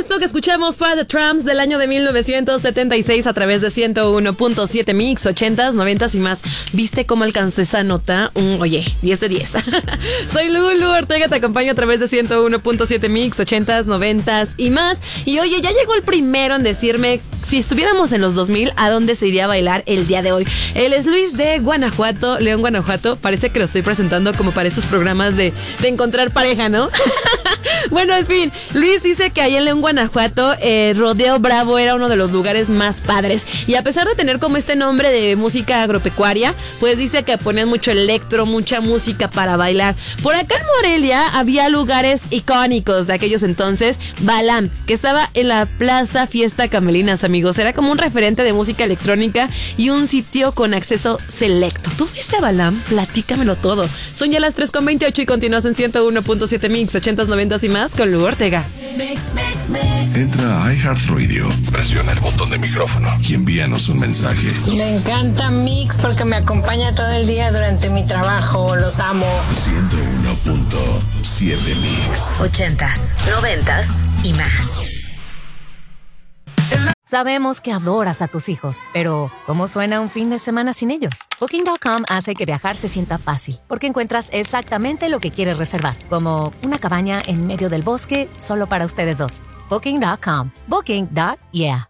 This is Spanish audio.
Esto que escuchamos fue The Tramps del año de 1976 a través de 101.7 Mix, 80s, 90s y más. ¿Viste cómo alcancé esa nota? Oye, 10 de 10. Soy Lulu Ortega, te acompaño a través de 101.7 Mix, 80s, 90s y más. Y oye, ya llegó el primero en decirme, si estuviéramos en los 2000, ¿a dónde se iría a bailar el día de hoy? Él es Luis de Guanajuato, León, Guanajuato. Parece que lo estoy presentando como para estos programas de encontrar pareja, ¿no? Bueno, en fin, Luis dice que ahí en León, Guanajuato, Rodeo Bravo era uno de los lugares más padres. Y a pesar de tener como este nombre de música agropecuaria, pues dice que ponían mucho electro, mucha música para bailar. Por acá en Morelia había lugares icónicos de aquellos entonces. Balam, que estaba en la Plaza Fiesta Camelinas, amigos. Era como un referente de música electrónica y un sitio con acceso selecto. ¿Tú viste a Balam? Platícamelo todo. Son ya las 3:28 y continúas en 101.7 Mix, 80s, 90s y más con Lu Ortega. Entra a iHeartRadio, presiona el botón de micrófono y envíanos un mensaje. Me encanta Mix porque me acompaña todo el día durante mi trabajo. Los amo. 101.7 Mix. 80s, 90s y más. Sabemos que adoras a tus hijos, pero ¿cómo suena un fin de semana sin ellos? Booking.com hace que viajar se sienta fácil, porque encuentras exactamente lo que quieres reservar, como una cabaña en medio del bosque solo para ustedes dos. Booking.com. Booking.yeah.